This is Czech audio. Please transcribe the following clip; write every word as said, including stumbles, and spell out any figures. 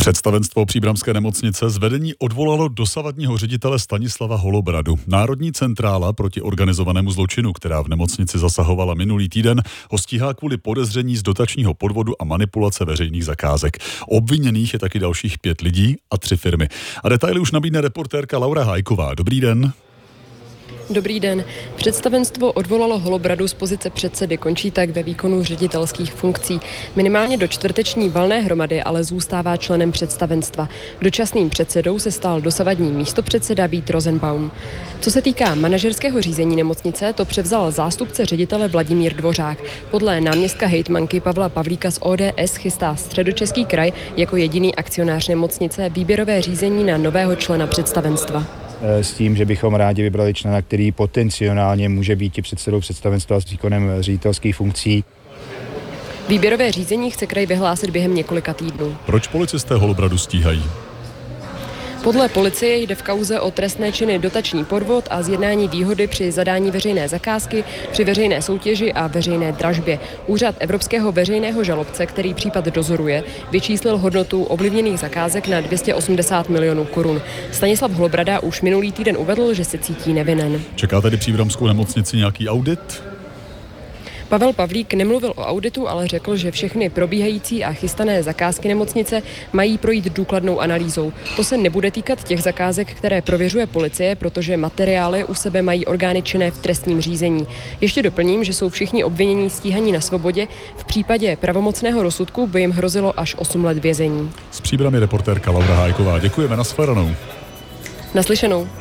Představenstvo příbramské nemocnice z vedení odvolalo dosavadního ředitele Stanislava Holobradu. Národní centrála proti organizovanému zločinu, která v nemocnici zasahovala minulý týden, ho stíhá kvůli podezření z dotačního podvodu a manipulace veřejných zakázek. Obviněných je taky dalších pět lidí a tři firmy. A detaily už nabídne reportérka Laura Hájková. Dobrý den. Dobrý den. Představenstvo odvolalo Holobradu z pozice předsedy, končí tak ve výkonu ředitelských funkcí. Minimálně do čtvrteční valné hromady ale zůstává členem představenstva. Dočasným předsedou se stal dosavadní místopředseda Vít Rosenbaum. Co se týká manažerského řízení nemocnice, to převzal zástupce ředitele Vladimír Dvořák. Podle náměstka hejtmanky Pavla Pavlíka z O D S chystá Středočeský kraj jako jediný akcionář nemocnice výběrové řízení na nového člena představenstva. S tím, že bychom rádi vybrali člena, který potenciálně může být i předsedou představenstva s výkonem ředitelských funkcí. Výběrové řízení chce kraj vyhlásit během několika týdnů. Proč policisté Holobradu stíhají? Podle policie jde v kauze o trestné činy dotační podvod a zjednání výhody při zadání veřejné zakázky, při veřejné soutěži a veřejné dražbě. Úřad Evropského veřejného žalobce, který případ dozoruje, vyčíslil hodnotu ovlivněných zakázek na dvě stě osmdesát milionů korun. Stanislav Holobrada už minulý týden uvedl, že se cítí nevinen. Čeká tedy příbramskou nemocnici nějaký audit? Pavel Pavlík nemluvil o auditu, ale řekl, že všechny probíhající a chystané zakázky nemocnice mají projít důkladnou analýzou. To se nebude týkat těch zakázek, které prověřuje policie, protože materiály u sebe mají orgány činné v trestním řízení. Ještě doplním, že jsou všichni obvinění stíhaní na svobodě. V případě pravomocného rozsudku by jim hrozilo až osm let vězení. Z Příbramy reportérka Laura Hájková. Děkujeme, na shledanou. Naslyšenou.